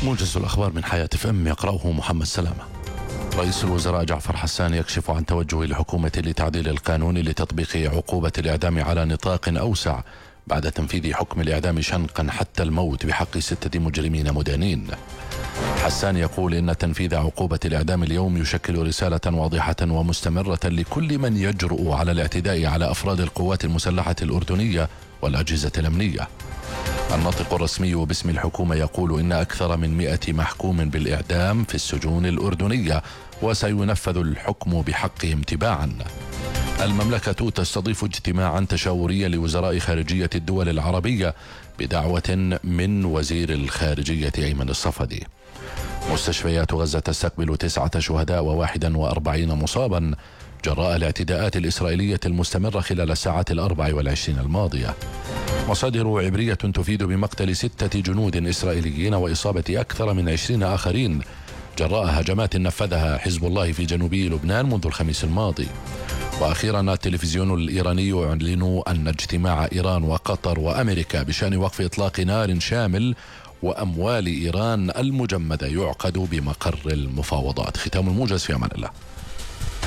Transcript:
موجز الأخبار من حياة FM يقرأه محمد سلامة. رئيس الوزراء جعفر حسان يكشف عن توجه الحكومة لتعديل القانون لتطبيق عقوبة الإعدام على نطاق أوسع بعد تنفيذ حكم الإعدام شنقا حتى الموت بحق 6 مجرمين مدانين. حسان يقول إن تنفيذ عقوبة الإعدام اليوم يشكل رسالة واضحة ومستمرة لكل من يجرؤ على الاعتداء على أفراد القوات المسلحة الأردنية والأجهزة الأمنية. الناطق الرسمي باسم الحكومة يقول إن أكثر من 100 محكوم بالإعدام في السجون الأردنية وسينفذ الحكم بحقهم تباعا. المملكة تستضيف اجتماعا تشاوريا لوزراء خارجية الدول العربية بدعوة من وزير الخارجية أيمن الصفدي. مستشفيات غزة تستقبل 9 شهداء و41 مصابا جراء الاعتداءات الإسرائيلية المستمرة خلال الساعات 24 الماضية. مصادر عبرية تفيد بمقتل 6 جنود إسرائيليين وإصابة أكثر من 20 آخرين جراء هجمات نفذها حزب الله في جنوب لبنان منذ الخميس الماضي. وأخيرا التلفزيون الإيراني يعلن أن اجتماع إيران وقطر وأمريكا بشأن وقف إطلاق نار شامل وأموال إيران المجمدة يعقد بمقر المفاوضات. ختام الموجز، في أمان الله.